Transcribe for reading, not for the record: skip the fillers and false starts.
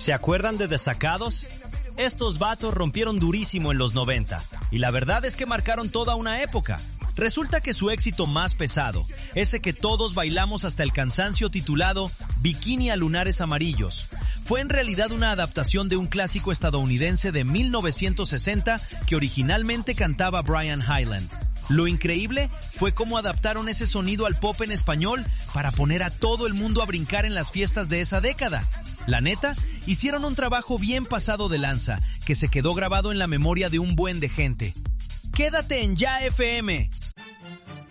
¿Se acuerdan de Desacados? Estos vatos rompieron durísimo en los 90 y la verdad es que marcaron toda una época. Resulta que su éxito más pesado, ese que todos bailamos hasta el cansancio titulado Bikini a lunares amarillos, fue en realidad una adaptación de un clásico estadounidense de 1960 que originalmente cantaba Brian Hyland. Lo increíble fue cómo adaptaron ese sonido al pop en español para poner a todo el mundo a brincar en las fiestas de esa década. La neta, hicieron un trabajo bien pasado de lanza, que se quedó grabado en la memoria de un buen de gente. Quédate en Ya FM,